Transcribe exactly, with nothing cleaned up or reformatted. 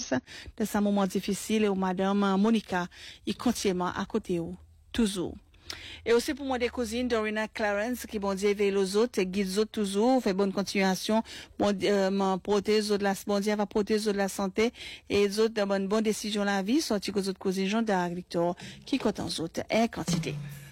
force de ce moment difficile et madame Monica, il continue à côté où, toujours. Et aussi pour moi des cousines Dorina Clarence qui bon Dieu veille les autres, guide les autres toujours, fait bonne continuation, bon euh, protège de la bon Dieu va protéger de la santé et les autres de bonne bonne décision la vie, sorti que les autres cousines Jean d'Arc Victor qui comptent en autres en quantité.